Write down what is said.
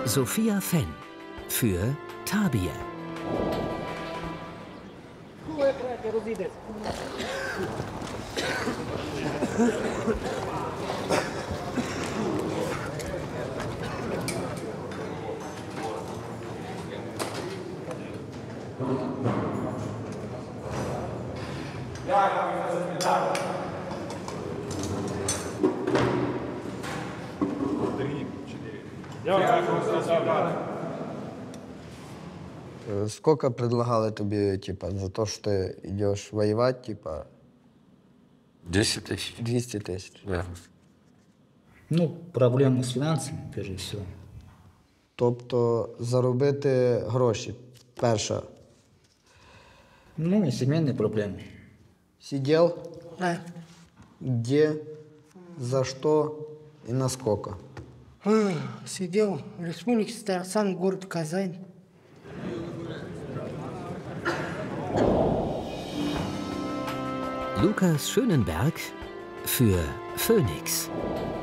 Sophia Fenn für Tabir. Сколько предлагали тобі, типа, за те, що ти йдеш воювати, типа? 200 тысяч. 200 тисяч. Да. Ну, проблемы с финансами, прежде всего. Тобто заробити гроші, перша. Ну, и семейные проблемы. Сидел, Да. где, за что и насколько. Сидел в Республике Татарстан, город Казань. Lukas Schönenberg für Phoenix.